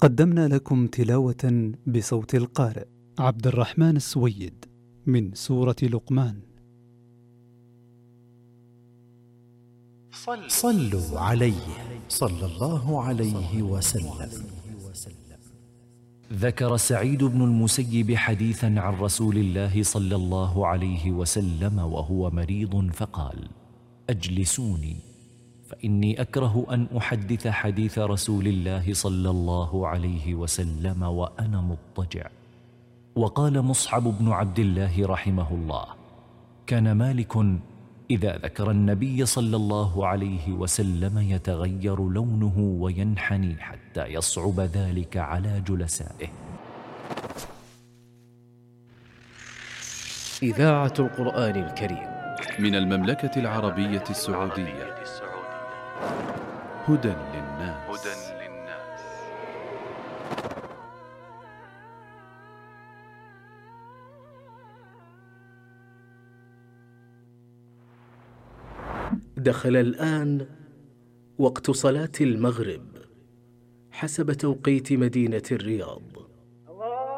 قدمنا لكم تلاوة بصوت القارئ عبد الرحمن السويد من سورة لقمان. صلوا عليه صلى الله عليه وسلم. ذكر سعيد بن المسيب حديثا عن رسول الله صلى الله عليه وسلم وهو مريض فقال: أجلسوني فإني أكره أن أحدث حديث رسول الله صلى الله عليه وسلم وأنا مضطجع. وقال مصعب بن عبد الله رحمه الله: كان مالك إذا ذكر النبي صلى الله عليه وسلم يتغير لونه وينحني حتى يصعب ذلك على جلسائه. إذاعة القرآن الكريم من المملكة العربية السعودية. هدى للناس. دخل الآن وقت صلاة المغرب حسب توقيت مدينة الرياض.